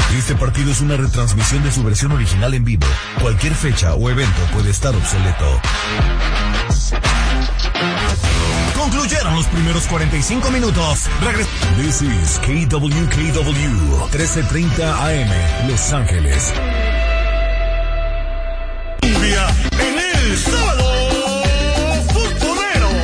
Este partido es una retransmisión de su versión original en vivo. Cualquier fecha o evento puede estar obsoleto. Concluyeron los primeros 45 minutos. This is KWKW 1330 AM, Los Ángeles. En el sábado futbolero.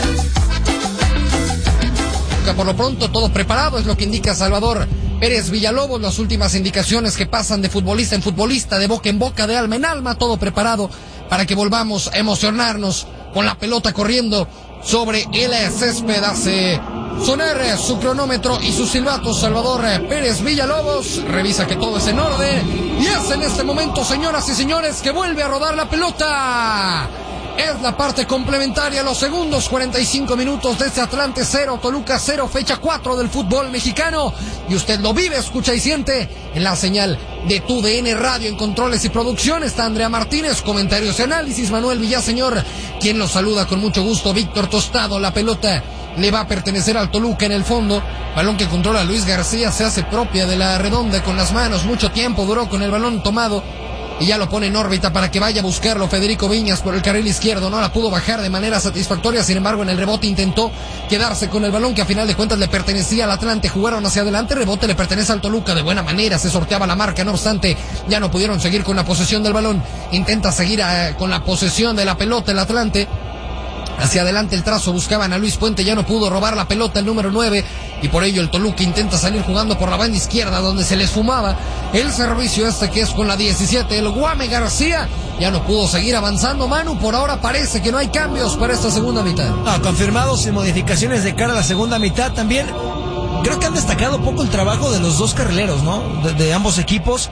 Por lo pronto todo preparado, es lo que indica Salvador Pérez Villalobos. Las últimas indicaciones que pasan de futbolista en futbolista, de boca en boca, de alma en alma, todo preparado para que volvamos a emocionarnos con la pelota corriendo sobre el césped. Hace sonar su cronómetro y su silbato Salvador Pérez Villalobos, revisa que todo es en orden y es en este momento, señoras y señores, que vuelve a rodar la pelota. Es la parte complementaria, los segundos 45 minutos de este Atlante 0, Toluca 0, fecha 4 del fútbol mexicano. Y usted lo vive, escucha y siente en la señal de TUDN Radio. En controles y producción está Andrea Martínez, comentarios y análisis Manuel Villaseñor, quien los saluda con mucho gusto, Víctor Tostado. La pelota le va a pertenecer al Toluca en el fondo. Balón que controla Luis García, se hace propia de la redonda con las manos. Mucho tiempo duró con el balón tomado y ya lo pone en órbita para que vaya a buscarlo Federico Viñas por el carril izquierdo. No la pudo bajar de manera satisfactoria, sin embargo en el rebote intentó quedarse con el balón que a final de cuentas le pertenecía al Atlante. Jugaron hacia adelante, rebote le pertenece al Toluca de buena manera, se sorteaba la marca, no obstante ya no pudieron seguir con la posesión del balón. Intenta seguir con la posesión de la pelota el Atlante. Hacia adelante el trazo, buscaban a Luis Puente, ya no pudo robar la pelota el número 9 y por ello el Toluca intenta salir jugando por la banda izquierda donde se les fumaba el servicio que es con la 17, el Guame García. Ya no pudo seguir avanzando Manu, por ahora parece que no hay cambios para esta segunda mitad. Confirmados sin modificaciones de cara a la segunda mitad. También creo que han destacado poco el trabajo de los dos carrileros, ¿no? De ambos equipos.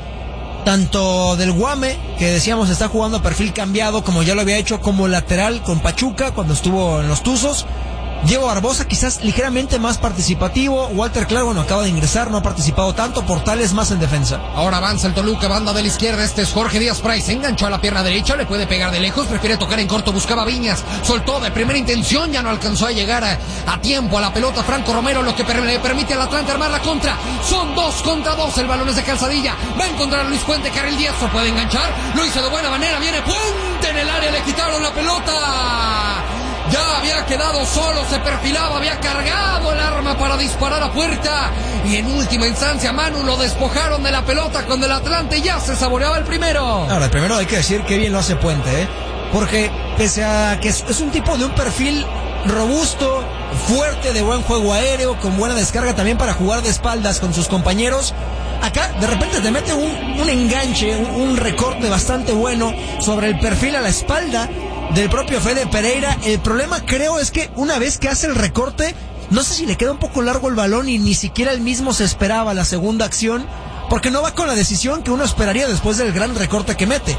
Tanto del Guame, que decíamos está jugando a perfil cambiado, como ya lo había hecho como lateral con Pachuca cuando estuvo en los Tuzos. Diego Barbosa quizás ligeramente más participativo. Walter Clark, bueno, acaba de ingresar, no ha participado tanto. Portales más en defensa. Ahora avanza el Toluca, banda de la izquierda. Este es Jorge Díaz Price, enganchó a la pierna derecha, le puede pegar de lejos, prefiere tocar en corto, buscaba Viñas, soltó de primera intención, ya no alcanzó a llegar a tiempo a la pelota Franco Romero, lo que le permite al Atlante armar la contra. Son 2 contra 2, el balón es de Calzadilla, va a encontrar a Luis Puente, carril diestro, puede enganchar, lo hizo de buena manera, viene Puente en el área, le quitaron la pelota. Ya había quedado solo, se perfilaba, había cargado el arma para disparar a puerta y en última instancia Manu lo despojaron de la pelota cuando el Atlante ya se saboreaba el primero. Ahora, el primero hay que decir que bien lo hace Puente, porque pese a que es un tipo de un perfil robusto, fuerte, de buen juego aéreo, con buena descarga también para jugar de espaldas con sus compañeros, acá de repente te mete un enganche, un recorte bastante bueno sobre el perfil a la espalda del propio Fede Pereira. El problema creo es que una vez que hace el recorte, no sé si le queda un poco largo el balón y ni siquiera él mismo se esperaba la segunda acción, porque no va con la decisión que uno esperaría después del gran recorte que mete.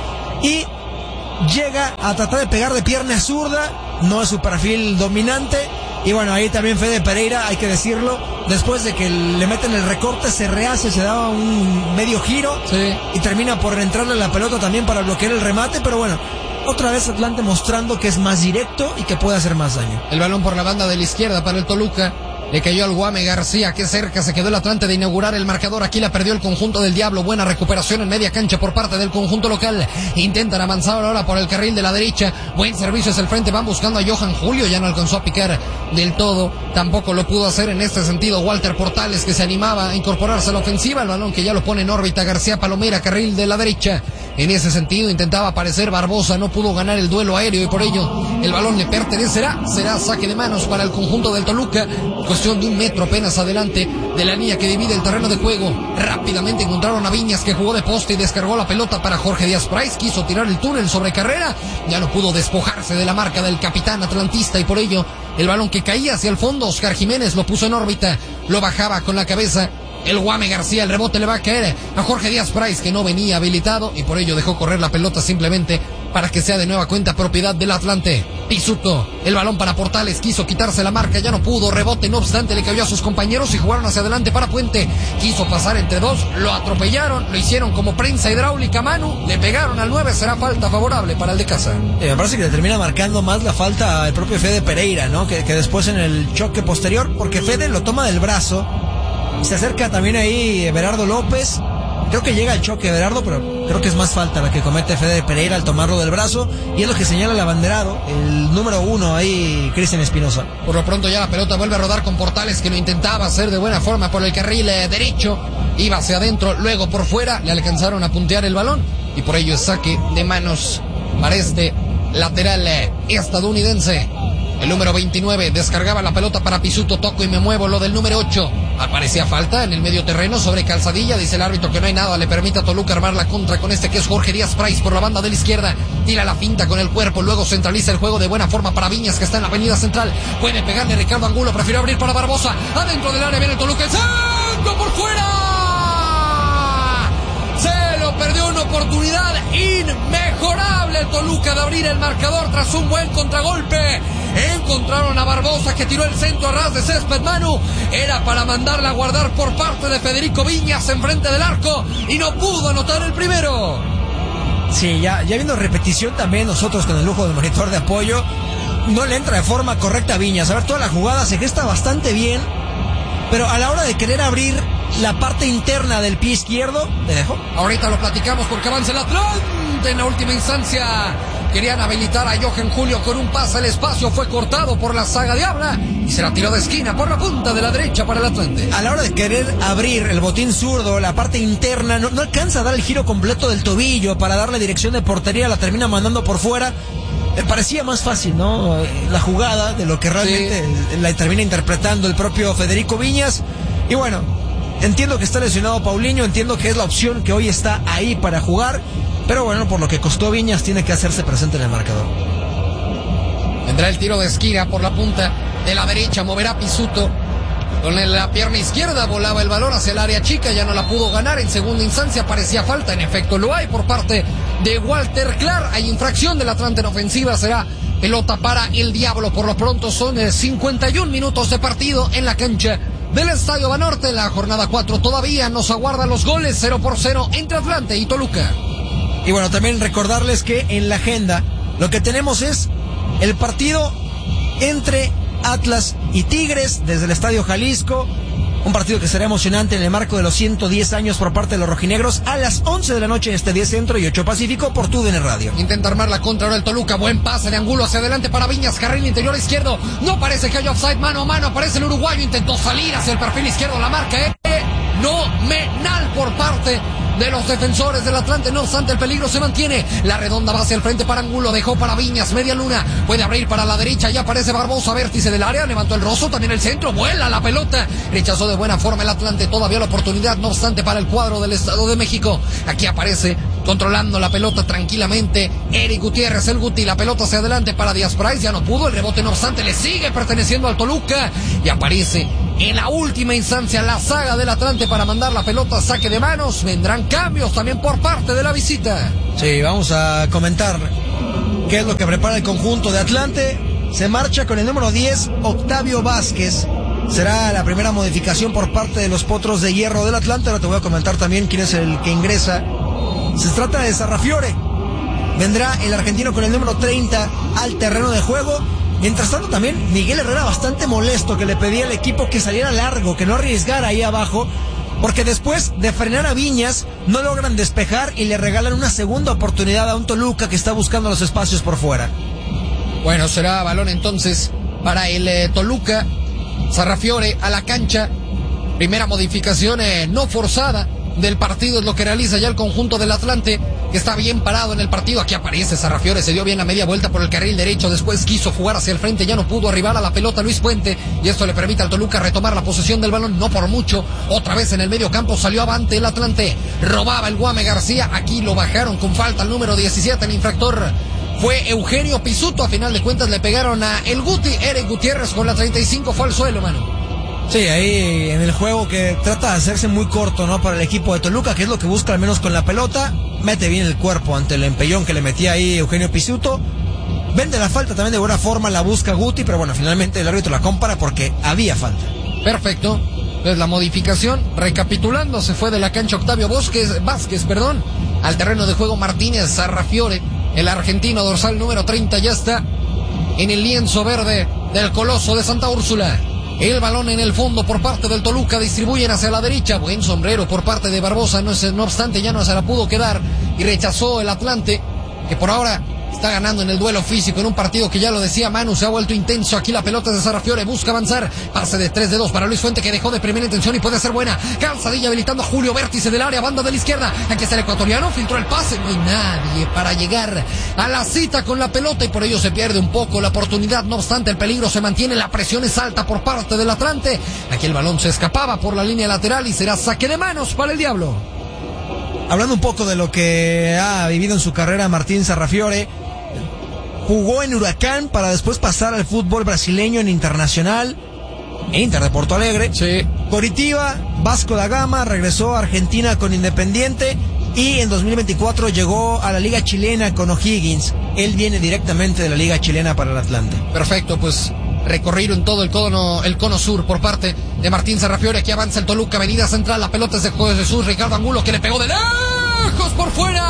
Y llega a tratar de pegar de pierna zurda, no es su perfil dominante. Y bueno, ahí también Fede Pereira, hay que decirlo, después de que le meten el recorte, se rehace, se da un medio giro, sí, y termina por entrarle la pelota también para bloquear el remate, pero bueno, otra vez Atlante mostrando que es más directo y que puede hacer más daño. El balón por la banda de la izquierda para el Toluca. Le cayó al Guame García, que cerca se quedó el Atlante de inaugurar el marcador. Aquí la perdió el conjunto del Diablo. Buena recuperación en media cancha por parte del conjunto local. Intentan avanzar ahora por el carril de la derecha. Buen servicio hacia el frente. Van buscando a Johan Julio. Ya no alcanzó a picar del todo. Tampoco lo pudo hacer en este sentido Walter Portales, que se animaba a incorporarse a la ofensiva. El balón que ya lo pone en órbita García Palomera, carril de la derecha. En ese sentido intentaba aparecer Barbosa. No pudo ganar el duelo aéreo y por ello el balón le pertenecerá. Será saque de manos para el conjunto del Toluca. Cuestión de 1 metro apenas adelante de la línea que divide el terreno de juego. Rápidamente encontraron a Viñas, que jugó de poste y descargó la pelota para Jorge Díaz Price. Quiso tirar el túnel sobre carrera, ya no pudo despojarse de la marca del capitán atlantista y por ello el balón que caía hacia el fondo, Oscar Jiménez lo puso en órbita, lo bajaba con la cabeza el Guame García. El rebote le va a caer a Jorge Díaz Price, que no venía habilitado y por ello dejó correr la pelota simplemente para que sea de nueva cuenta propiedad del Atlante. Pisuto, el balón para Portales, quiso quitarse la marca, ya no pudo, rebote, no obstante le cayó a sus compañeros y jugaron hacia adelante para Puente. Quiso pasar entre dos, lo atropellaron, lo hicieron como prensa hidráulica, Manu, le pegaron al 9, será falta favorable para el de casa. Me parece que le termina marcando más la falta al propio Fede Pereira, ¿no? Que después en el choque posterior, porque Fede lo toma del brazo. Se acerca también ahí Berardo López, Creo que llega el choque de Berardo, pero creo que es más falta la que comete Fede Pereira al tomarlo del brazo, y es lo que señala el abanderado, el número 1 ahí, Cristian Espinosa. Por lo pronto ya la pelota vuelve a rodar con Portales, que lo intentaba hacer de buena forma por el carril derecho, iba hacia adentro, luego por fuera, le alcanzaron a puntear el balón, y por ello es saque de manos para este lateral estadounidense. El número 29 descargaba la pelota para Pisuto, toco y me muevo, lo del número 8. Aparecía falta en el medio terreno sobre Calzadilla, dice el árbitro que no hay nada, le permite a Toluca armar la contra con este que es Jorge Díaz Price por la banda de la izquierda, tira la finta con el cuerpo, luego centraliza el juego de buena forma para Viñas, que está en la avenida central, puede pegarle Ricardo Angulo, prefirió abrir para Barbosa, adentro del área viene el Toluca, el centro por fuera, se lo perdió, una oportunidad inmejorable el Toluca de abrir el marcador tras un buen contragolpe. Encontraron a Barbosa, que tiró el centro a ras de césped, Manu, era para mandarla a guardar por parte de Federico Viñas enfrente del arco y no pudo anotar el primero. Sí, ya viendo repetición también nosotros con el lujo del monitor de apoyo, no le entra de forma correcta a Viñas. A ver, toda la jugada se gesta bastante bien, pero a la hora de querer abrir la parte interna del pie izquierdo, ¿le dejó? Ahorita lo platicamos porque avanza el Atlante en la última instancia. Querían habilitar a Johan Julio con un pase, el espacio fue cortado por la saga Diabla y se la tiró de esquina por la punta de la derecha para el Atlante. A la hora de querer abrir el botín zurdo, la parte interna, no alcanza a dar el giro completo del tobillo para darle dirección de portería, la termina mandando por fuera. Parecía más fácil, ¿no? La jugada de lo que realmente la termina interpretando el propio Federico Viñas. Y bueno, entiendo que está lesionado Paulinho, entiendo que es la opción que hoy está ahí para jugar. Pero bueno, por lo que costó Viñas, tiene que hacerse presente en el marcador. Vendrá el tiro de esquina por la punta de la derecha, moverá Pisuto. Con la pierna izquierda volaba el balón hacia el área chica, ya no la pudo ganar. En segunda instancia parecía falta, en efecto lo hay por parte de Walter Clark. Hay infracción del Atlante en ofensiva, será pelota para el Diablo. Por lo pronto son 51 minutos de partido en la cancha del Estadio Banorte. La jornada 4 todavía nos aguarda los goles, 0-0 entre Atlante y Toluca. Y bueno, también recordarles que en la agenda lo que tenemos es el partido entre Atlas y Tigres desde el Estadio Jalisco. Un partido que será emocionante en el marco de los 110 años por parte de los rojinegros a las 11 de la noche, 10 Centro y 8 Pacífico por TUDN Radio. Intenta armar la contra ahora el Toluca, buen pase de Angulo hacia adelante para Viñas, carril interior izquierdo, no parece que haya offside, mano a mano, aparece el uruguayo, intentó salir hacia el perfil izquierdo, la marca fenomenal por parte de los defensores del Atlante, no obstante el peligro se mantiene, la redonda va hacia el frente para Angulo, dejó para Viñas, media luna, puede abrir para la derecha, ya aparece Barbosa, vértice del área, levantó el rozo, también el centro, vuela la pelota, rechazó de buena forma el Atlante, todavía la oportunidad, no obstante para el cuadro del Estado de México, aquí aparece controlando la pelota tranquilamente Eric Gutiérrez, el Guti, la pelota hacia adelante para Díaz Price, ya no pudo, el rebote no obstante le sigue perteneciendo al Toluca y aparece en la última instancia la saga del Atlante para mandar la pelota a saque de manos. Vendrán cambios también por parte de la visita. Sí, vamos a comentar qué es lo que prepara el conjunto de Atlante. Se marcha con el número 10, Octavio Vázquez. Será la primera modificación por parte de los Potros de Hierro del Atlante. Ahora te voy a comentar también quién es el que ingresa. Se trata de Sarrafiore. Vendrá el argentino con el número 30 al terreno de juego. Mientras tanto también Miguel Herrera bastante molesto, que le pedía al equipo que saliera largo, que no arriesgara ahí abajo, porque después de frenar a Viñas no logran despejar y le regalan una segunda oportunidad a un Toluca que está buscando los espacios por fuera. Bueno, será balón entonces para el Toluca. Sarrafiore a la cancha, primera modificación no forzada del partido es lo que realiza ya el conjunto del Atlante, que está bien parado en el partido. Aquí aparece Sarrafiore, se dio bien la media vuelta por el carril derecho, después quiso jugar hacia el frente, ya no pudo arribar a la pelota Luis Puente, y esto le permite al Toluca retomar la posesión del balón, no por mucho. Otra vez en el medio campo salió avante el Atlante, robaba el Guame García, aquí lo bajaron con falta al número 17, el infractor fue Eugenio Pisuto, a final de cuentas le pegaron a el Guti, Eric Gutiérrez con la 35 fue al suelo, mano. Sí, ahí en el juego que trata de hacerse muy corto, ¿no? Para el equipo de Toluca, que es lo que busca al menos con la pelota. Mete bien el cuerpo ante el empellón que le metía ahí Eugenio Pisuto. Vende la falta también de buena forma, la busca Guti, pero bueno, finalmente el árbitro la compara porque había falta. Perfecto. Entonces la modificación, recapitulando, se fue de la cancha Octavio Vázquez, al terreno de juego Martínez Sarrafiore, el argentino dorsal número 30 ya está en el lienzo verde del Coloso de Santa Úrsula. El balón en el fondo por parte del Toluca, distribuyen hacia la derecha. Buen sombrero por parte de Barbosa, no obstante ya no se la pudo quedar y rechazó el Atlante, que por ahora está ganando en el duelo físico en un partido que ya lo decía Manu, se ha vuelto intenso. Aquí la pelota es de Sarrafiore, busca avanzar, pase de 3-2 para Luis Fuente, que dejó de primera intención y puede ser buena. Calzadilla habilitando a Julio, vértice del área, banda de la izquierda. Aquí está el ecuatoriano, filtró el pase, no hay nadie para llegar a la cita con la pelota y por ello se pierde un poco la oportunidad. No obstante, el peligro se mantiene, la presión es alta por parte del Atlante. Aquí el balón se escapaba por la línea lateral y será saque de manos para el Diablo. Hablando un poco de lo que ha vivido en su carrera Martín Sarrafiore, jugó en Huracán para después pasar al fútbol brasileño en Internacional, Inter de Porto Alegre, sí. Coritiba, Vasco da Gama, regresó a Argentina con Independiente y en 2024 llegó a la Liga Chilena con O'Higgins. Él viene directamente de la Liga Chilena para el Atlante. Perfecto, pues recorrido en todo el cono sur por parte de Martín Sarrafiore. Aquí avanza el Toluca, avenida central, la pelota es de Jesús Ricardo Angulo, que le pegó de lejos por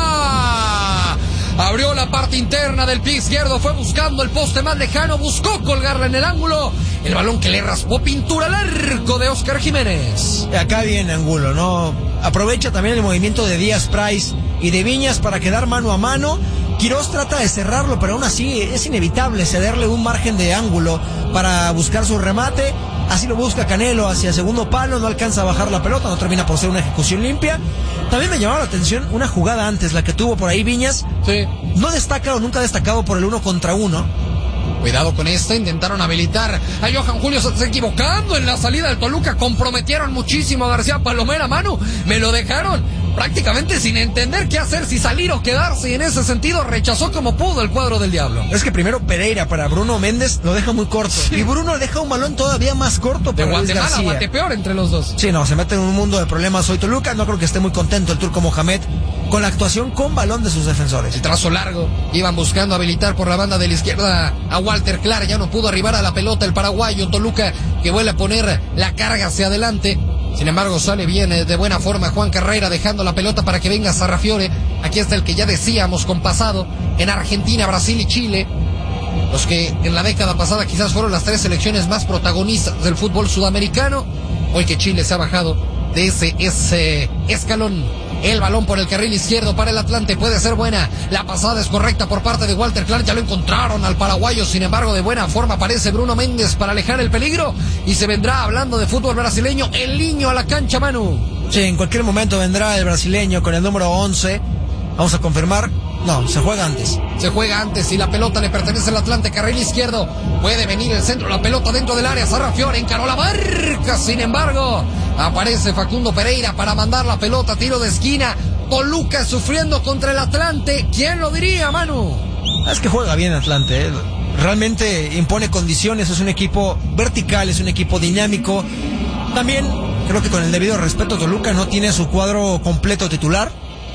fuera. Abrió la parte interna del pie izquierdo, fue buscando el poste más lejano, buscó colgarla en el ángulo. El balón que le raspó pintura al arco de Óscar Jiménez. Acá viene Angulo, ¿no? Aprovecha también el movimiento de Díaz Price y de Viñas para quedar mano a mano. Quirós trata de cerrarlo, pero aún así es inevitable cederle un margen de ángulo para buscar su remate. Así lo busca Canelo hacia segundo palo, no alcanza a bajar la pelota, no termina por ser una ejecución limpia. También me llamaba la atención una jugada antes, la que tuvo por ahí Viñas. Sí. No destaca o nunca ha destacado por el 1 contra 1. Cuidado con esta, intentaron habilitar a Johan Julio, se está equivocando en la salida del Toluca, comprometieron muchísimo a García Palomera, Manu, me lo dejaron prácticamente sin entender qué hacer, si salir o quedarse, y en ese sentido rechazó como pudo el cuadro del Diablo. Es que primero Pereira para Bruno Méndez lo deja muy corto, sí. Y Bruno deja un balón todavía más corto para de Luis Guatemala, García. Guatepeor entre los dos. Sí, no, se mete en un mundo de problemas hoy Toluca, no creo que esté muy contento el turco Mohamed con la actuación con balón de sus defensores. El trazo largo, iban buscando habilitar por la banda de la izquierda a Walter Clara, ya no pudo arribar a la pelota el paraguayo. Toluca que vuelve a poner la carga hacia adelante. Sin embargo, sale bien de buena forma Juan Carrera, dejando la pelota para que venga Sarrafiore. Aquí está el que ya decíamos con pasado en Argentina, Brasil y Chile. Los que en la década pasada quizás fueron las 3 selecciones más protagonistas del fútbol sudamericano. Hoy que Chile se ha bajado de ese escalón. El balón por el carril izquierdo para el Atlante, puede ser buena. La pasada es correcta por parte de Walter Clark, ya lo encontraron al paraguayo. Sin embargo, de buena forma aparece Bruno Méndez para alejar el peligro. Y se vendrá, hablando de fútbol brasileño, el niño a la cancha, Manu. Sí, en cualquier momento vendrá el brasileño con el número 11. Vamos a confirmar. No, se juega antes. Se juega antes y la pelota le pertenece al Atlante, carril izquierdo. Puede venir el centro, la pelota dentro del área. Sarrafiore encaró la marca. Sin embargo, aparece Facundo Pereira para mandar la pelota, tiro de esquina. Toluca sufriendo contra el Atlante. ¿Quién lo diría, Manu? Es que juega bien Atlante, ¿eh? Realmente impone condiciones, es un equipo vertical, es un equipo dinámico. También creo que con el debido respeto, Toluca no tiene su cuadro completo titular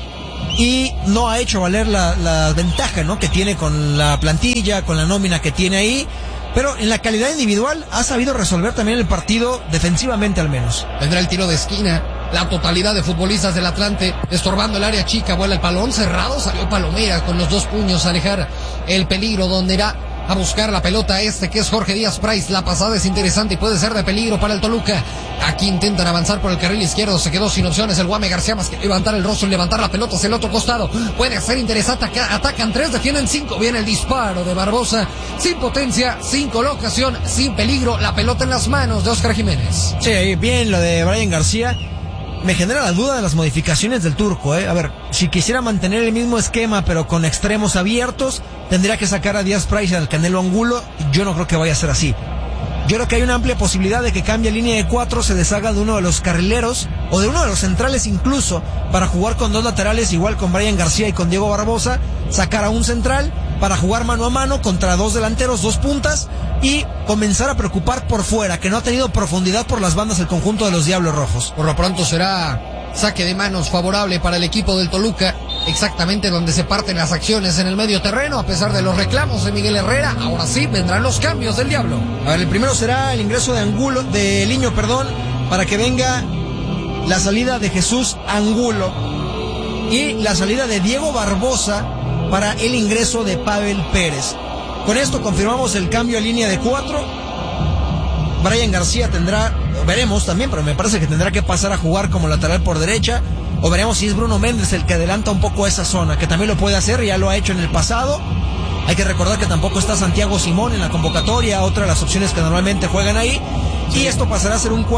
y no ha hecho valer la ventaja, ¿no?, que tiene con la plantilla, con la nómina que tiene ahí. Pero en la calidad individual ha sabido resolver también el partido defensivamente al menos. Vendrá el tiro de esquina. La totalidad de futbolistas del Atlante estorbando el área chica. Vuela el balón cerrado. Salió Palomera con los 2 puños a alejar el peligro. Donde irá a buscar la pelota que es Jorge Díaz Price. La pasada es interesante y puede ser de peligro para el Toluca. Aquí intentan avanzar por el carril izquierdo. Se quedó sin opciones el Guame García, más que levantar el rostro y levantar la pelota hacia el otro costado. Puede ser interesante. Atacan 3, defienden 5. Viene el disparo de Barbosa. Sin potencia, sin colocación, sin peligro. La pelota en las manos de Óscar Jiménez. Sí, bien lo de Brian García. Me genera la duda de las modificaciones del turco, ¿eh? A ver, si quisiera mantener el mismo esquema pero con extremos abiertos, tendría que sacar a Díaz Price y al Canelo Angulo. Yo no creo que vaya a ser así. Yo creo que hay una amplia posibilidad de que cambie línea de 4, se deshaga de uno de los carrileros o de uno de los centrales incluso, para jugar con 2 laterales, igual con Brian García y con Diego Barbosa, sacar a un central para jugar mano a mano contra 2 delanteros, 2 puntas, y comenzar a preocupar por fuera, que no ha tenido profundidad por las bandas el conjunto de los Diablos Rojos. Por lo pronto será saque de manos favorable para el equipo del Toluca, exactamente donde se parten las acciones en el medio terreno, a pesar de los reclamos de Miguel Herrera. Ahora sí vendrán los cambios del Diablo. A ver, el primero será el ingreso de Liño, para que venga la salida de Jesús Angulo y la salida de Diego Barbosa para el ingreso de Pavel Pérez. Con esto confirmamos el cambio a línea de 4. Brian García veremos también, pero me parece que tendrá que pasar a jugar como lateral por derecha, o veremos si es Bruno Méndez el que adelanta un poco esa zona, que también lo puede hacer, ya lo ha hecho en el pasado. Hay que recordar que tampoco está Santiago Simón en la convocatoria, otra de las opciones que normalmente juegan ahí, y esto pasará a ser un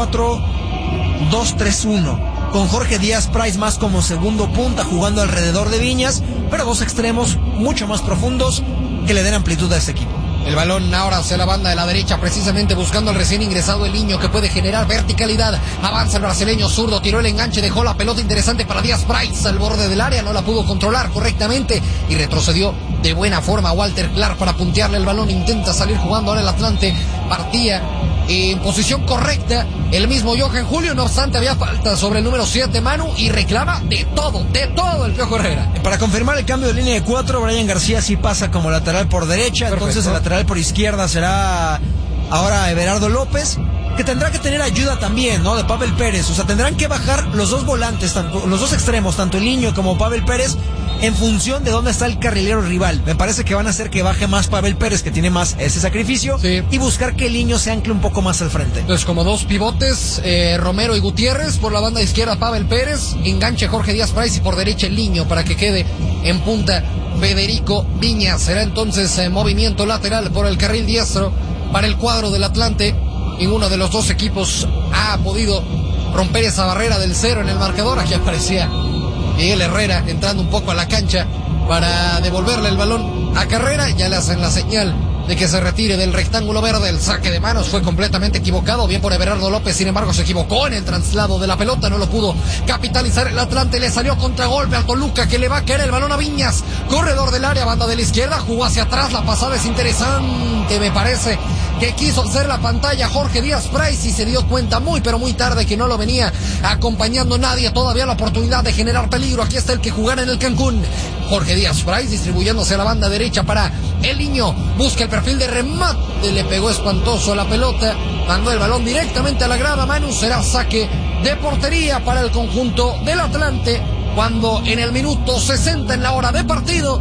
4-2-3-1, con Jorge Díaz Price más como segundo punta, jugando alrededor de Viñas, pero dos extremos mucho más profundos que le den amplitud a este equipo. El balón ahora hacia la banda de la derecha, precisamente buscando al recién ingresado el Niño, que puede generar verticalidad. Avanza el brasileño zurdo, tiró el enganche, dejó la pelota interesante para Díaz Price al borde del área, no la pudo controlar correctamente y retrocedió de buena forma Walter Clark para puntearle el balón. Intenta salir jugando ahora el Atlante, partía en posición correcta el mismo Johan Julio, no obstante había falta sobre el número 7 Manu, y reclama de todo el Piojo Herrera. Para confirmar el cambio de línea de 4, Brian García sí pasa como lateral por derecha. Perfecto. Entonces el lateral por izquierda será ahora Everardo López, que tendrá que tener ayuda también, ¿no? De Pavel Pérez. O sea, tendrán que bajar los dos volantes, los dos extremos, tanto el Niño como Pavel Pérez, en función de dónde está el carrilero rival. Me parece que van a hacer que baje más Pavel Pérez, que tiene más ese sacrificio, sí, y buscar que el Niño se ancle un poco más al frente. Entonces, como dos pivotes, Romero y Gutiérrez, por la banda izquierda Pavel Pérez, enganche Jorge Díaz Price, y por derecha el Niño, para que quede en punta Federico Viñas. Será entonces movimiento lateral por el carril diestro para el cuadro del Atlante. Ninguno de los dos equipos ha podido romper esa barrera del 0 en el marcador. Aquí aparecía Miguel Herrera entrando un poco a la cancha para devolverle el balón a Carrera. Ya le hacen la señal de que se retire del rectángulo verde. El saque de manos fue completamente equivocado, bien por Everardo López, sin embargo se equivocó en el traslado de la pelota, no lo pudo capitalizar el Atlante. Le salió contragolpe al Toluca, que le va a caer el balón a Viñas, corredor del área, banda de la izquierda, jugó hacia atrás, la pasada es interesante, me parece que quiso hacer la pantalla Jorge Díaz Price y se dio cuenta muy pero muy tarde que no lo venía acompañando nadie. Todavía la oportunidad de generar peligro, aquí está el que jugará en el Cancún. Jorge Díaz Price distribuyéndose a la banda derecha para el Niño, busca el perfil de remate, le pegó espantoso la pelota, mandó el balón directamente a la grada. Manu, será saque de portería para el conjunto del Atlante, cuando en el minuto 60 en la hora de partido,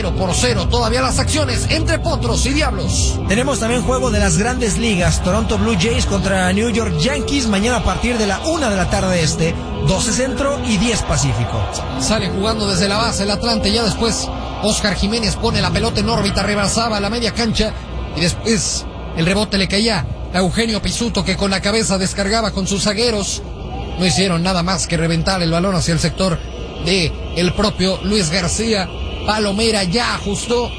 0-0 todavía las acciones entre Potros y Diablos. Tenemos también juego de las grandes ligas, Toronto Blue Jays contra New York Yankees, mañana a partir de la 1 de la tarde 12 Centro y 10 Pacífico. Sale jugando desde la base el Atlante, ya después Oscar Jiménez pone la pelota en órbita, rebasaba la media cancha y después el rebote le caía a Eugenio Pisuto, que con la cabeza descargaba con sus zagueros. No hicieron nada más que reventar el balón hacia el sector de el propio Luis García. Palomera ya ajustó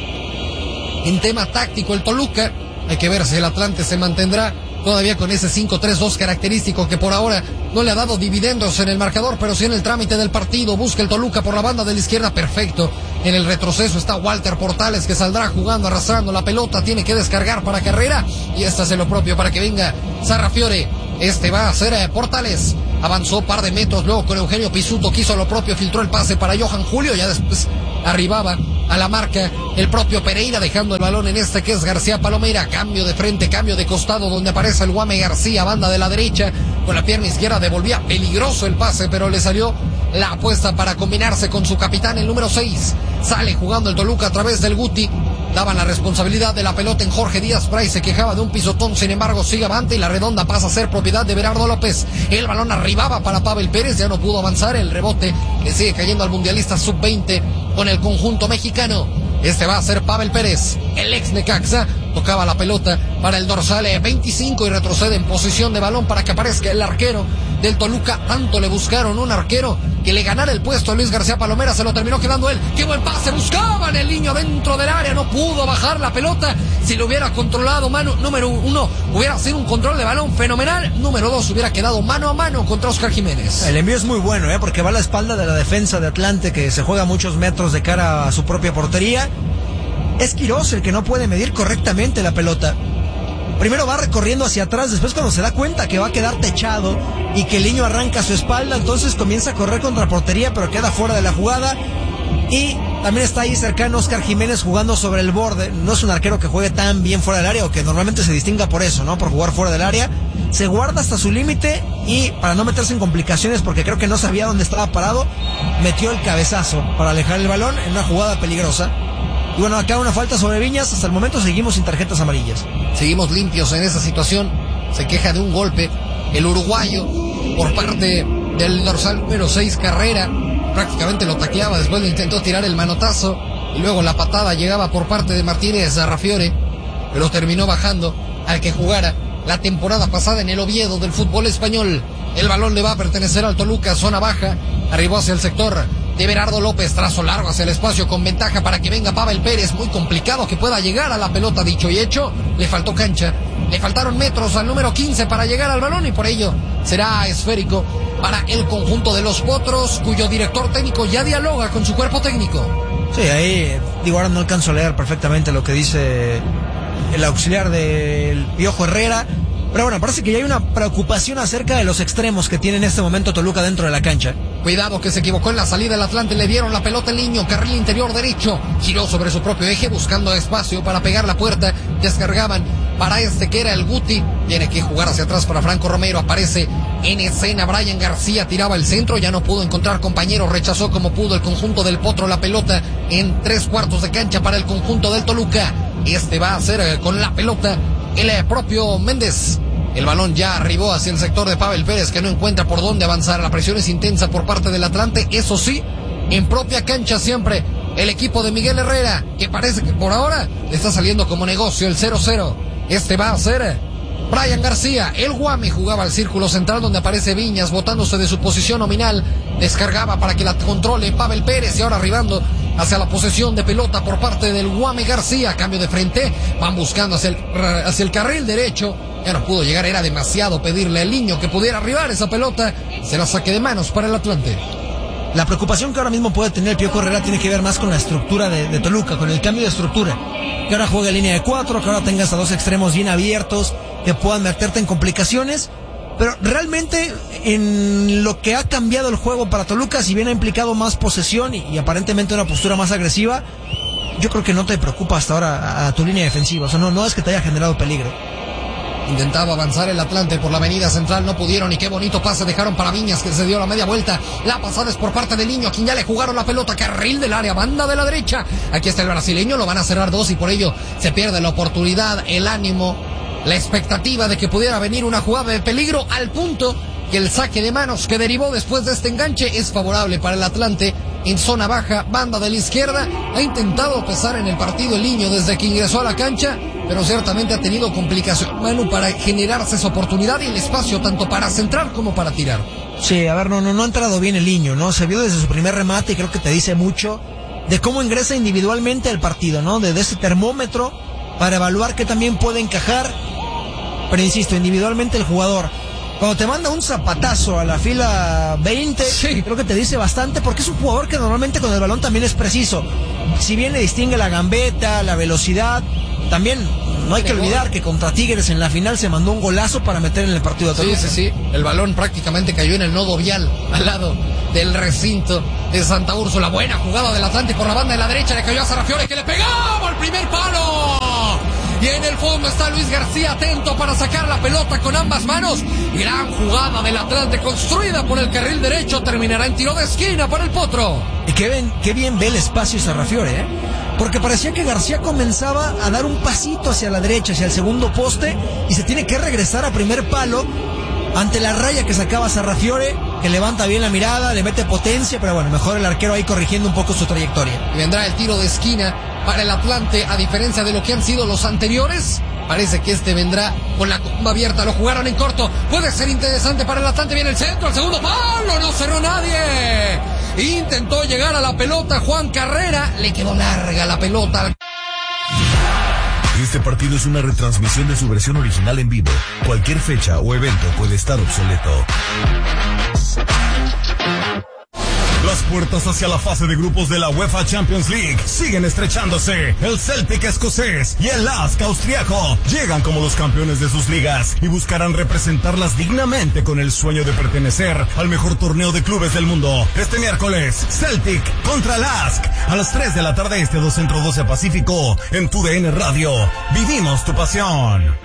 en tema táctico el Toluca. Hay que ver si el Atlante se mantendrá todavía con ese 5-3-2 característico que por ahora no le ha dado dividendos en el marcador, pero sí en el trámite del partido. Busca el Toluca por la banda de la izquierda, perfecto. En el retroceso está Walter Portales, que saldrá jugando, arrastrando la pelota, tiene que descargar para Carrera, y esta hace lo propio para que venga Sarrafiore. Este va a ser Portales, avanzó par de metros, luego con Eugenio Pisuto, que hizo lo propio, filtró el pase para Johan Julio, ya después arribaba a la marca el propio Pereira, dejando el balón en que es García Palomera. Cambio de frente, cambio de costado, donde aparece el Guame García, banda de la derecha, con la pierna izquierda devolvía peligroso el pase, pero le salió la apuesta para combinarse con su capitán, el número 6. Sale jugando el Toluca a través del Guti. Daban la responsabilidad de la pelota en Jorge Díaz Price, se quejaba de un pisotón, sin embargo sigue avante y la redonda pasa a ser propiedad de Everardo López. El balón arribaba para Pavel Pérez, ya no pudo avanzar, el rebote le sigue cayendo al mundialista sub-20 con el conjunto mexicano. Este va a ser Pavel Pérez, el ex Necaxa, tocaba la pelota para el dorsal 25 y retrocede en posición de balón para que aparezca el arquero del Toluca. Tanto le buscaron un arquero que le ganara el puesto a Luis García Palomera, se lo terminó quedando él. ¡Qué buen pase! Buscaban el Niño dentro del área, no pudo bajar la pelota. Si lo hubiera controlado mano, número 1, hubiera sido un control de balón fenomenal. Número 2, hubiera quedado mano a mano contra Oscar Jiménez. El envío es muy bueno, porque va a la espalda de la defensa de Atlante, que se juega muchos metros de cara a su propia portería. Es Quirós el que no puede medir correctamente la pelota. Primero va recorriendo hacia atrás, después cuando se da cuenta que va a quedar techado y que el Niño arranca a su espalda, entonces comienza a correr contra portería, pero queda fuera de la jugada. Y también está ahí cercano Oscar Jiménez jugando sobre el borde. No es un arquero que juegue tan bien fuera del área, o que normalmente se distinga por eso, ¿no? Por jugar fuera del área. Se guarda hasta su límite y, para no meterse en complicaciones, porque creo que no sabía dónde estaba parado, metió el cabezazo para alejar el balón en una jugada peligrosa. Y bueno, acá una falta sobre Viñas. Hasta el momento seguimos sin tarjetas amarillas. Seguimos limpios en esa situación. Se queja de un golpe, el uruguayo, por parte del dorsal número 6, Carrera. Prácticamente lo tacleaba, después le intentó tirar el manotazo y luego la patada llegaba por parte de Martínez Sarrafiore, pero terminó bajando al que jugara la temporada pasada en el Oviedo del fútbol español. El balón le va a pertenecer al Toluca, zona baja, arribó hacia el sector de Berardo López, trazo largo hacia el espacio con ventaja para que venga Pavel Pérez, muy complicado que pueda llegar a la pelota, dicho y hecho, le faltó cancha, le faltaron metros al número 15 para llegar al balón y por ello será esférico para el conjunto de los Potros, cuyo director técnico ya dialoga con su cuerpo técnico. Sí, ahí, digo, ahora no alcanzo a leer perfectamente lo que dice el auxiliar del Piojo Herrera, pero bueno, parece que ya hay una preocupación acerca de los extremos que tiene en este momento Toluca dentro de la cancha. Cuidado que se equivocó en la salida del Atlante, le dieron la pelota al niño, carril interior derecho, giró sobre su propio eje buscando espacio para pegar la puerta, descargaban para este que era el Guti, tiene que jugar hacia atrás para Franco Romero, aparece en escena Brian García, tiraba el centro, ya no pudo encontrar compañero, rechazó como pudo el conjunto del Potro la pelota en 3/4 de cancha para el conjunto del Toluca. Este va a hacer con la pelota el propio Méndez. El balón ya arribó hacia el sector de Pavel Pérez, que no encuentra por dónde avanzar. La presión es intensa por parte del Atlante, eso sí, en propia cancha siempre el equipo de Miguel Herrera, que parece que por ahora le está saliendo como negocio el 0-0. Este va a ser Brian García, el Guame, jugaba al círculo central donde aparece Viñas, botándose de su posición nominal, descargaba para que la controle Pavel Pérez y ahora arribando hacia la posesión de pelota por parte del Guame García, cambio de frente, van buscando hacia el carril derecho, ya no pudo llegar, era demasiado pedirle al niño que pudiera arribar esa pelota, se la saque de manos para el Atlante. La preocupación que ahora mismo puede tener el Piojo Herrera tiene que ver más con la estructura de Toluca, con el cambio de estructura. Que ahora juegue en línea de 4, que ahora tengas a dos extremos bien abiertos, que puedan meterte en complicaciones. Pero realmente en lo que ha cambiado el juego para Toluca, si bien ha implicado más posesión y aparentemente una postura más agresiva, yo creo que no te preocupa hasta ahora a tu línea defensiva. O sea, no es que te haya generado peligro. Intentaba avanzar el Atlante por la avenida central, no pudieron y qué bonito pase dejaron para Viñas que se dio la media vuelta. La pasada es por parte del niño, a quien ya le jugaron la pelota, carril del área, banda de la derecha. Aquí está el brasileño, lo van a cerrar dos y por ello se pierde la oportunidad, el ánimo, la expectativa de que pudiera venir una jugada de peligro, al punto que el saque de manos que derivó después de este enganche es favorable para el Atlante. En zona baja, banda de la izquierda, ha intentado pesar en el partido el niño desde que ingresó a la cancha, pero ciertamente ha tenido complicación, Manu, para generarse esa oportunidad y el espacio tanto para centrar como para tirar. Sí, a ver, no ha entrado bien el niño, ¿no? Se vio desde su primer remate y creo que te dice mucho de cómo ingresa individualmente al partido, ¿no? De ese termómetro para evaluar qué también puede encajar, pero insisto, individualmente el jugador, cuando te manda un zapatazo a la fila 20, sí, creo que te dice bastante, porque es un jugador que normalmente con el balón también es preciso. Si bien le distingue la gambeta, la velocidad, también no hay que olvidar que contra Tigres en la final se mandó un golazo para meter en el partido de Toluca. Sí. El balón prácticamente cayó en el nodo vial, al lado del recinto de Santa Úrsula. Buena jugada del Atlante por la banda de la derecha, le cayó a Sarrafiore que le pegaba al primer palo. Y en el fondo está Luis García atento para sacar la pelota con ambas manos. Gran jugada del Atlante construida por el carril derecho. Terminará en tiro de esquina para el Potro. Y qué bien ve el espacio Sarrafiore, ¿eh? Porque parecía que García comenzaba a dar un pasito hacia la derecha, hacia el segundo poste, y se tiene que regresar a primer palo ante la raya que sacaba Sarrafiore, que levanta bien la mirada, le mete potencia, pero bueno, mejor el arquero ahí corrigiendo un poco su trayectoria. Y vendrá el tiro de esquina para el Atlante, a diferencia de lo que han sido los anteriores. Parece que este vendrá con la comba abierta, lo jugaron en corto, puede ser interesante para el Atlante, viene el centro, el segundo palo, no cerró nadie. Intentó llegar a la pelota Juan Carrera, le quedó larga la pelota. Este partido es una retransmisión de su versión original en vivo. Cualquier fecha o evento puede estar obsoleto. Las puertas hacia la fase de grupos de la UEFA Champions League siguen estrechándose. El Celtic escocés y el Lask austriaco llegan como los campeones de sus ligas y buscarán representarlas dignamente con el sueño de pertenecer al mejor torneo de clubes del mundo. Este miércoles, Celtic contra Lask a las 3 de la tarde este, 2 Centro 12 Pacífico, en tu DN Radio. Vivimos tu pasión.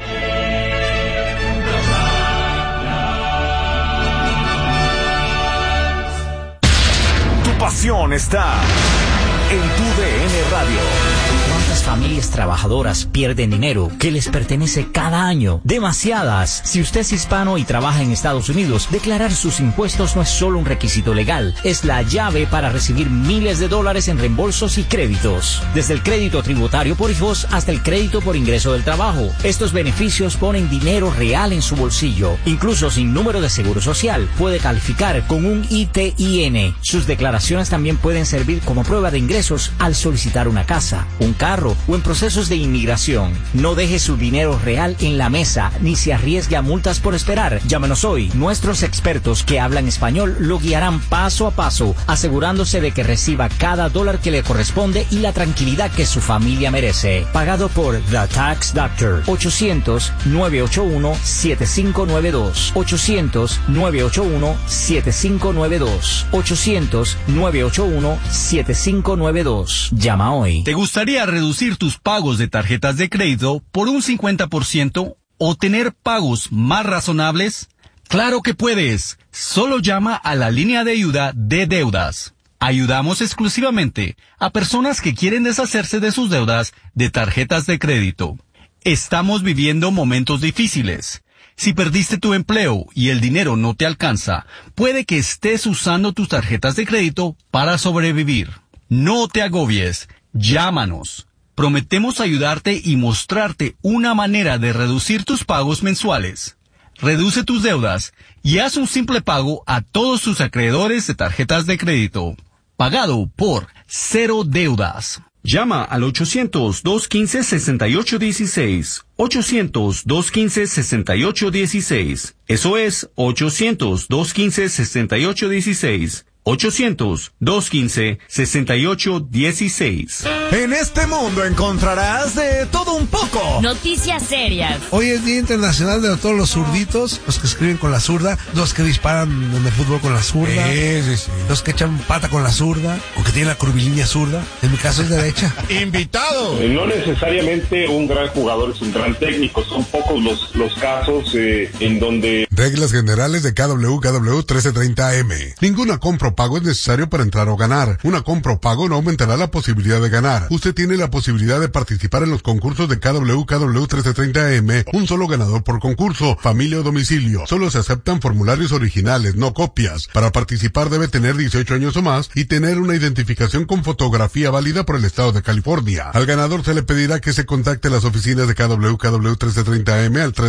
Pasión está en tu DN Radio. ¿Cuántas familias trabajadoras pierden dinero que les pertenece cada año? Demasiadas. Si usted es hispano y trabaja en Estados Unidos, declarar sus impuestos no es solo un requisito legal, es la llave para recibir miles de dólares en reembolsos y créditos. Desde el crédito tributario por hijos hasta el crédito por ingreso del trabajo. Estos beneficios ponen dinero real en su bolsillo. Incluso sin número de seguro social, puede calificar con un ITIN. Sus declaraciones también pueden servir como prueba de ingresos al solicitar una casa, un carro o en procesos de inmigración. No deje su dinero real en la mesa ni se arriesgue a multas por esperar. Llámenos hoy. Nuestros expertos que hablan español lo guiarán paso a paso, asegurándose de que reciba cada dólar que le corresponde y la tranquilidad que su familia merece. Pagado por The Tax Doctor. 800-981-7592. 800-981-7592. 800-981-7592. Llama hoy. ¿Te gustaría reducir tus pagos de tarjetas de crédito por un 50% o tener pagos más razonables? ¡Claro que puedes! Solo llama a la línea de ayuda de deudas. Ayudamos exclusivamente a personas que quieren deshacerse de sus deudas de tarjetas de crédito. Estamos viviendo momentos difíciles. Si perdiste tu empleo y el dinero no te alcanza, puede que estés usando tus tarjetas de crédito para sobrevivir. No te agobies. Llámanos. Prometemos ayudarte y mostrarte una manera de reducir tus pagos mensuales. Reduce tus deudas y haz un simple pago a todos tus acreedores de tarjetas de crédito. Pagado por Cero Deudas. Llama al 800-215-6816. 800-215-6816. Eso es 800-215-6816. 800-215-6816. En este mundo encontrarás de todo un poco. Noticias serias. Hoy es Día Internacional de todos los zurditos, los que escriben con la zurda, los que disparan en el fútbol con la zurda, los que echan pata con la zurda, o que tienen la curvilínea zurda. En mi caso es derecha. ¡Invitado! No necesariamente un gran jugador es un gran técnico, son pocos los casos en donde... Reglas generales de KW 1330M. Ninguna compra o pago es necesario para entrar o ganar. Una compra o pago no aumentará la posibilidad de ganar. Usted tiene la posibilidad de participar en los concursos de KW 1330M. Un solo ganador por concurso, familia o domicilio. Solo se aceptan formularios originales, no copias. Para participar debe tener 18 años o más y tener una identificación con fotografía válida por el estado de California. Al ganador se le pedirá que se contacte a las oficinas de KW 1330M al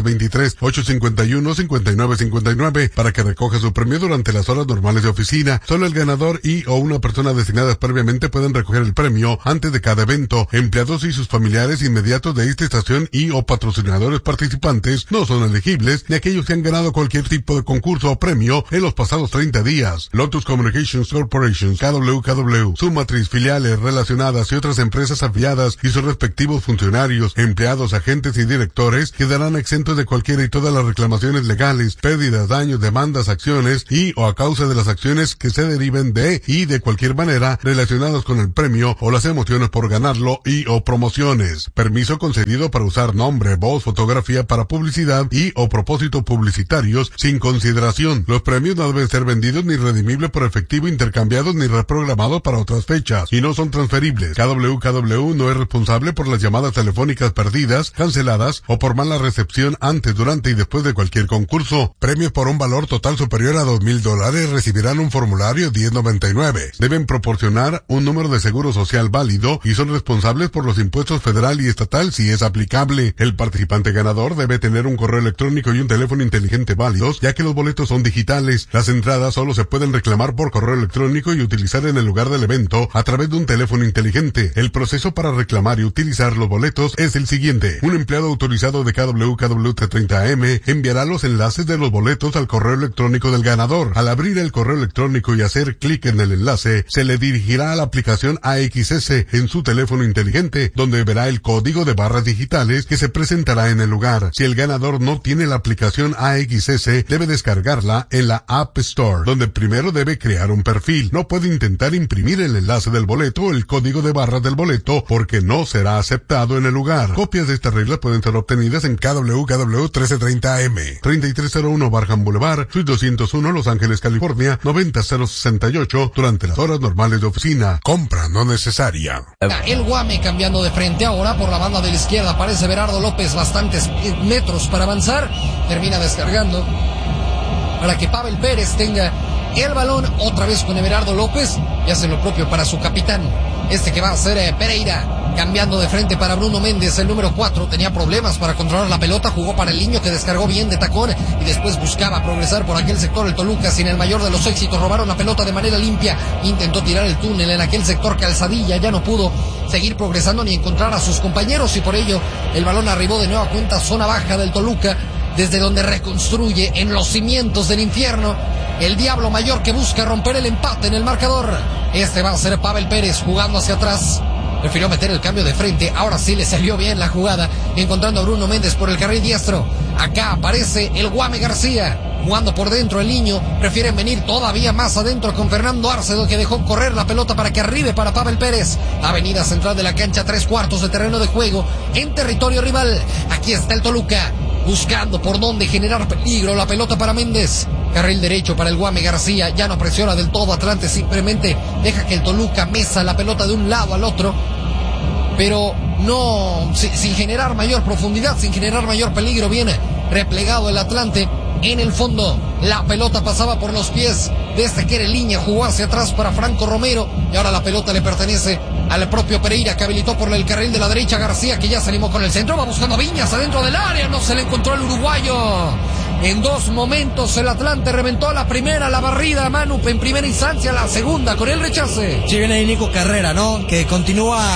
323-851-5959 para que recoja su premio durante las horas normales de oficina. Solo el ganador y o una persona designadas previamente pueden recoger el premio antes de cada evento. Empleados y sus familiares inmediatos de esta estación y o patrocinadores participantes no son elegibles, ni aquellos que han ganado cualquier tipo de concurso o premio en los pasados 30 días. Lotus Communications Corporation, KW, su matriz, filiales relacionadas y otras empresas afiliadas y sus respectivos funcionarios, empleados, agentes y directores quedarán exentos de cualquiera y todas las reclamaciones legales, pérdidas, daños, demandas, acciones y o a causa de las acciones que se deriven de y de cualquier manera relacionados con el premio o las emociones por ganarlo y o promociones. Permiso concedido para usar nombre, voz, fotografía para publicidad y o propósitos publicitarios sin consideración. Los premios no deben ser vendidos ni redimibles por efectivo, intercambiados ni reprogramados para otras fechas y no son transferibles. KW no es responsable por las llamadas telefónicas perdidas, canceladas o por mala recepción antes, durante y después de cualquier concurso. Premios por un valor total superior a $2,000 recibirán un formulario 1099. Deben proporcionar un número de seguro social válido y son responsables por los impuestos federal y estatal si es aplicable. El participante ganador debe tener un correo electrónico y un teléfono inteligente válidos, ya que los boletos son digitales. Las entradas solo se pueden reclamar por correo electrónico y utilizar en el lugar del evento a través de un teléfono inteligente. El proceso para reclamar y utilizar los boletos es el siguiente. Un empleado autorizado de KW 1330M enviará los enlaces de los boletos al correo electrónico del ganador. Al abrir el correo electrónico y hacer clic en el enlace, se le dirigirá a la aplicación AXS en su teléfono inteligente, donde verá el código de barras digitales que se presentará en el lugar. Si el ganador no tiene la aplicación AXS, debe descargarla en la App Store, donde primero debe crear un perfil. No puede intentar imprimir el enlace del boleto o el código de barras del boleto porque no será aceptado en el lugar. Copias de estas reglas pueden ser obtenidas en KW 1330M, 3301 Barham Boulevard, Suite 201, Los Ángeles, California, 90001. 268 durante las horas normales de oficina. Compra no necesaria. El Guame cambiando de frente ahora por la banda de la izquierda. Aparece Berardo López, bastantes metros para avanzar. Termina descargando para que Pavel Pérez tenga el balón otra vez con Everardo López y hace lo propio para su capitán, que va a ser Pereira, cambiando de frente para Bruno Méndez, el número 4. Tenía problemas para controlar la pelota, jugó para el Niño, que descargó bien de tacón y después buscaba progresar por aquel sector. El Toluca, sin el mayor de los éxitos, robaron la pelota de manera limpia, intentó tirar el túnel en aquel sector. Calzadilla ya no pudo seguir progresando ni encontrar a sus compañeros y por ello el balón arribó de nueva cuenta zona baja del Toluca, desde donde reconstruye en los cimientos del infierno el Diablo Mayor, que busca romper el empate en el marcador. Va a ser Pavel Pérez jugando hacia atrás. Prefirió meter el cambio de frente. Ahora sí le salió bien la jugada, encontrando a Bruno Méndez por el carril diestro. Acá aparece el Guame García jugando por dentro. El Niño prefieren venir todavía más adentro con Fernando Arcedo, que dejó correr la pelota para que arribe para Pavel Pérez. Avenida central de la cancha, 3/4 de terreno de juego en territorio rival. Aquí está el Toluca buscando por dónde generar peligro. La pelota para Méndez, carril derecho para el Guame García. Ya no presiona del todo Atlante, simplemente deja que el Toluca mesa la pelota de un lado al otro, pero no sin generar mayor profundidad, sin generar mayor peligro. Viene replegado el Atlante. En el fondo la pelota pasaba por los pies de que era el Línea, jugó hacia atrás para Franco Romero y ahora la pelota le pertenece al propio Pereira, que habilitó por el carril de la derecha. García, que ya se animó con el centro, va buscando a Viñas adentro del área, no se le encontró el uruguayo. En dos momentos el Atlante reventó la primera, la barrida, Manu, en primera instancia, la segunda con el rechace. Sí, viene ahí Nico Carrera, ¿no? Que continúa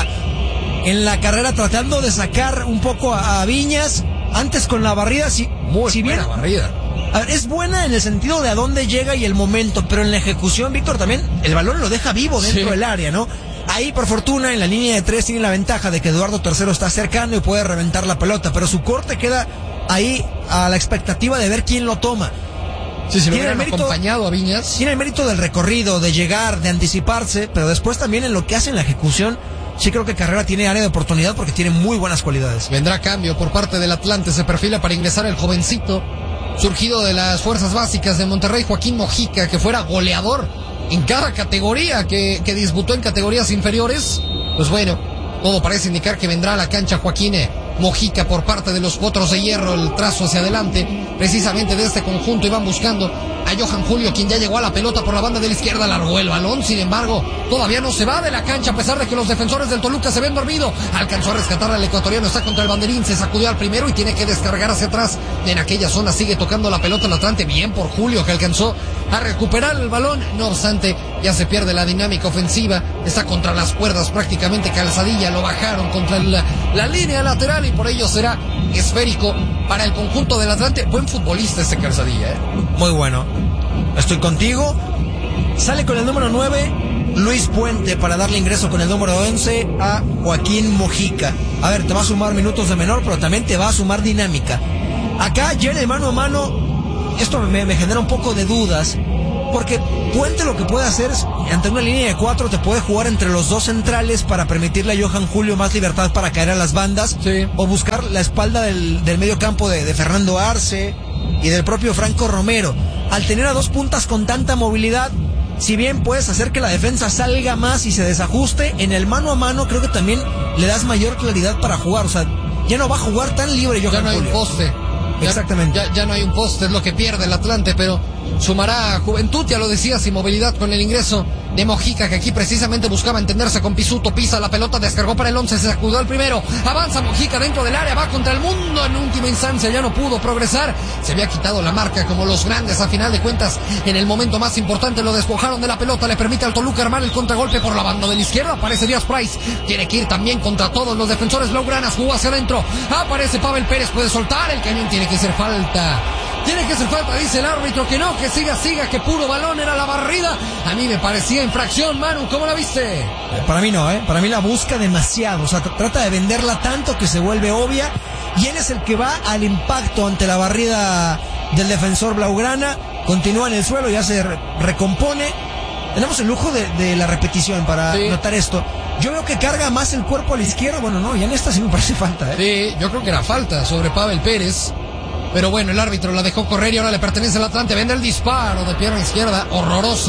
en la carrera tratando de sacar un poco a Viñas. Antes con la barrida, muy buena barrida. A ver, es buena en el sentido de a dónde llega y el momento, pero en la ejecución, Víctor, también el balón lo deja vivo dentro del área, ¿no? Ahí, por fortuna, en la línea de 3 tiene la ventaja de que Eduardo III está cercano y puede reventar la pelota, pero su corte queda ahí a la expectativa de ver quién lo toma. Sí, si lo hubieran acompañado a Viñas. Tiene el mérito del recorrido, de llegar, de anticiparse, pero después también en lo que hace en la ejecución. Sí creo que Carrera tiene área de oportunidad porque tiene muy buenas cualidades. Vendrá cambio por parte del Atlante, se perfila para ingresar el jovencito surgido de las fuerzas básicas de Monterrey, Joaquín Mojica, que fuera goleador en cada categoría que disputó en categorías inferiores. Pues bueno, todo parece indicar que vendrá a la cancha Joaquín Mojica por parte de los Potros de Hierro. El trazo hacia adelante precisamente de este conjunto, y van buscando a Johan Julio, quien ya llegó a la pelota por la banda de la izquierda, largó el balón, sin embargo todavía no se va de la cancha a pesar de que los defensores del Toluca se ven dormidos. Alcanzó a rescatar al ecuatoriano, está contra el banderín, se sacudió al primero y tiene que descargar hacia atrás. En aquella zona sigue tocando la pelota el Atlante, bien por Julio, que alcanzó a recuperar el balón. No obstante, ya se pierde la dinámica ofensiva, está contra las cuerdas prácticamente. Calzadilla lo bajaron contra la línea lateral y por ello será esférico para el conjunto del Atlante. Buen futbolista Calzadilla, Muy bueno. Estoy contigo. Sale con el número 9 Luis Puente para darle ingreso con el número 11 a Joaquín Mojica. A ver, te va a sumar minutos de menor, pero también te va a sumar dinámica. Acá ya en el mano a mano, esto me genera un poco de dudas, porque Puente lo que puede hacer es, ante una línea de 4, te puede jugar entre los dos centrales para permitirle a Johan Julio más libertad para caer a las bandas, sí, o buscar la espalda del medio campo de Fernando Arce y del propio Franco Romero. Al tener a dos puntas con tanta movilidad, si bien puedes hacer que la defensa salga más y se desajuste, en el mano a mano creo que también le das mayor claridad para jugar. O sea, ya no va a jugar tan libre Johan Julio. Ya no hay un poste. Exactamente. Ya no hay un poste, es lo que pierde el Atlante, pero sumará juventud, ya lo decías, y movilidad con el ingreso de Mojica, que aquí precisamente buscaba entenderse con Pisuto. Pisa la pelota, descargó para el 11, se sacudió al primero, avanza Mojica dentro del área, va contra el mundo. En última instancia ya no pudo progresar, se había quitado la marca como los grandes. A final de cuentas, en el momento más importante lo despojaron de la pelota, le permite al Toluca armar el contragolpe por la banda de la izquierda. Aparece Díaz Price, tiene que ir también contra todos los defensores blaugranas, jugó hacia adentro, aparece Pavel Pérez, puede soltar el cañón, tiene que ser falta. Tiene que ser falta, dice el árbitro, que no, que siga, que puro balón, era la barrida. A mí me parecía infracción, Manu, ¿cómo la viste? Para mí no, para mí la busca demasiado, o sea, trata de venderla tanto que se vuelve obvia, y él es el que va al impacto ante la barrida del defensor blaugrana, continúa en el suelo, ya se recompone. Tenemos el lujo de la repetición para notar esto. Yo veo que carga más el cuerpo a la izquierda, bueno, no, ya en esta sí me parece falta, Sí, yo creo que era falta sobre Pavel Pérez. Pero bueno, el árbitro la dejó correr y ahora le pertenece al Atlante. Vende el disparo de pierna izquierda, horroroso,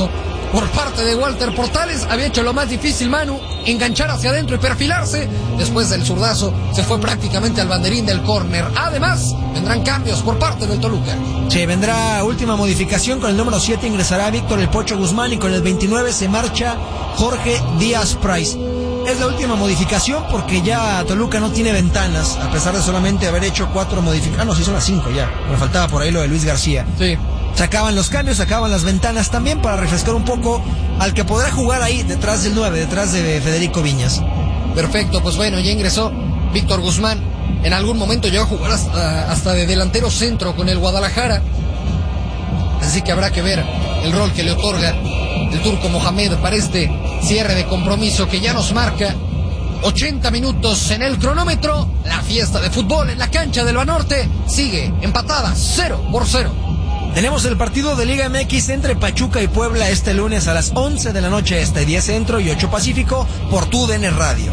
por parte de Walter Portales. Había hecho lo más difícil Manu, enganchar hacia adentro y perfilarse. Después del zurdazo se fue prácticamente al banderín del córner. Además, vendrán cambios por parte del Toluca. Sí, vendrá última modificación. Con el número 7 ingresará Víctor El Pocho Guzmán y con el 29 se marcha Jorge Díaz Price. Es la última modificación porque ya Toluca no tiene ventanas, a pesar de solamente haber hecho 4 modificaciones. Sí, son las 5 ya. Me faltaba por ahí lo de Luis García. Sí. Se acaban los cambios, se acaban las ventanas también para refrescar un poco al que podrá jugar ahí detrás del 9, detrás de Federico Viñas. Perfecto, pues bueno, ya ingresó Víctor Guzmán. En algún momento llegó a jugar hasta de delantero centro con el Guadalajara. Así que habrá que ver el rol que le otorga el turco Mohamed para este cierre de compromiso que ya nos marca 80 minutos en el cronómetro. La fiesta de fútbol en la cancha del Banorte sigue empatada 0-0. Tenemos el partido de Liga MX entre Pachuca y Puebla este lunes a las 11 de la noche, 10 Centro y 8 Pacífico, por TUDN Radio.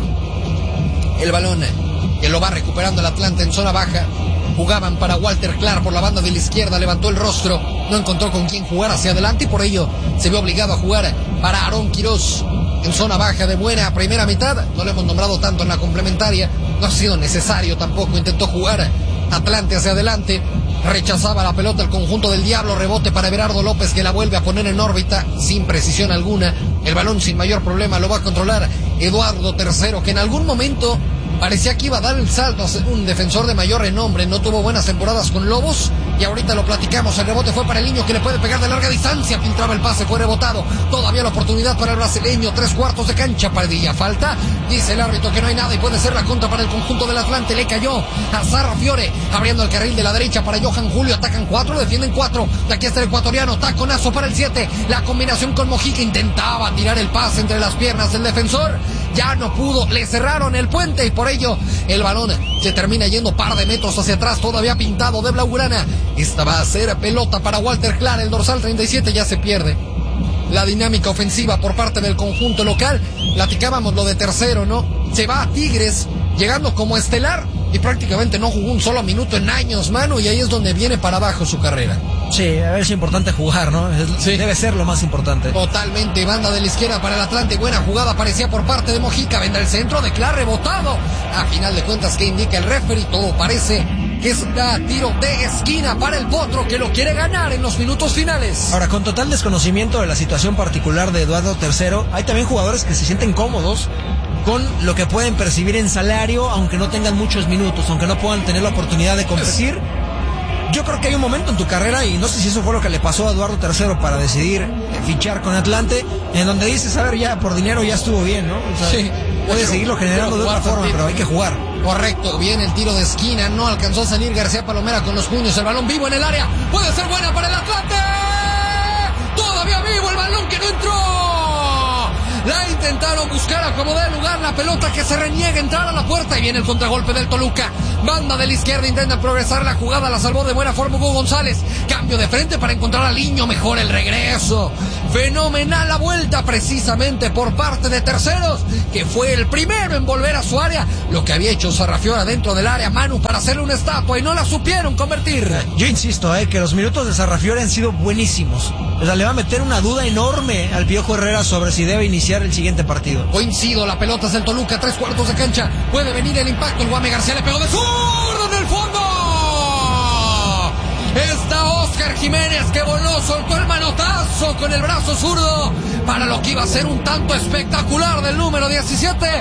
El balón que lo va recuperando el Atlante en zona baja. Jugaban para Walter Clark por la banda de la izquierda, levantó el rostro, no encontró con quién jugar hacia adelante y por ello se vio obligado a jugar para Aarón Quirós en zona baja de buena primera mitad. No lo hemos nombrado tanto en la complementaria, no ha sido necesario tampoco, intentó jugar Atlante hacia adelante, rechazaba la pelota el conjunto del Diablo, rebote para Everardo López que la vuelve a poner en órbita sin precisión alguna. El balón sin mayor problema lo va a controlar Eduardo Tercero, que en algún momento parecía que iba a dar el salto a ser un defensor de mayor renombre. No tuvo buenas temporadas con Lobos y ahorita lo platicamos. El rebote fue para el niño que le puede pegar de larga distancia. Filtraba el pase, fue rebotado. Todavía la oportunidad para el brasileño. 3/4 de cancha. Padilla falta. Dice el árbitro que no hay nada y puede ser la contra para el conjunto del Atlante. Le cayó a Zarra Fiore abriendo el carril de la derecha para Johan Julio. Atacan 4, defienden 4. De aquí está el ecuatoriano. Taconazo para el 7. La combinación con Mojica. Intentaba tirar el pase entre las piernas del defensor. Ya no pudo. Le cerraron el puente y por ello el balón se termina yendo par de metros hacia atrás, todavía pintado de blaugrana. Esta va a ser pelota para Walter Clark, el dorsal 37 ya se pierde la dinámica ofensiva por parte del conjunto local. Platicábamos lo de Tercero, ¿no? Se va a Tigres, llegando como estelar y prácticamente no jugó un solo minuto en años, mano, y ahí es donde viene para abajo su carrera. Sí, a ver, es importante jugar, ¿no? Sí. Debe ser lo más importante. Totalmente, banda de la izquierda para el Atlante, buena jugada aparecía por parte de Mojica, vendrá el centro de Clark, rebotado. A final de cuentas, ¿qué indica el referee? Todo parece que es un tiro de esquina para el Potro, que lo quiere ganar en los minutos finales. Ahora, con total desconocimiento de la situación particular de Eduardo Tercero, hay también jugadores que se sienten cómodos con lo que pueden percibir en salario, aunque no tengan muchos minutos, aunque no puedan tener la oportunidad de competir. Yo creo que hay un momento en tu carrera, y no sé si eso fue lo que le pasó a Eduardo Tercero para decidir fichar con Atlante, en donde dices, a ver, ya por dinero ya estuvo bien, ¿no? O sea, sí, puedes seguirlo generando de otra forma, pero hay que jugar. Correcto, viene el tiro de esquina, no alcanzó a salir García Palomera con los puños, el balón vivo en el área, puede ser buena para el Atlante, todavía vivo el balón que no entró. La intentaron buscar a como dé lugar, la pelota que se reniega entrar a la puerta y viene el contragolpe del Toluca. Banda de la izquierda intenta progresar la jugada, la salvó de buena forma Hugo González. Cambio de frente para encontrar al niño, mejor el regreso. Fenomenal la vuelta precisamente por parte de Terceros, que fue el primero en volver a su área. Lo que había hecho Sarrafiora dentro del área, Manu, para hacerle una estatua y no la supieron convertir. Yo insisto, que los minutos de Sarrafiora han sido buenísimos. O sea, le va a meter una duda enorme al Piojo Herrera sobre si debe iniciar el siguiente partido. Coincido, la pelota es del Toluca, 3/4 de cancha. Puede venir el impacto, el Guame García le pegó de zurdo en el fondo. Está Oscar Jiménez que voló, soltó el manotazo con el brazo zurdo para lo que iba a ser un tanto espectacular del número 17.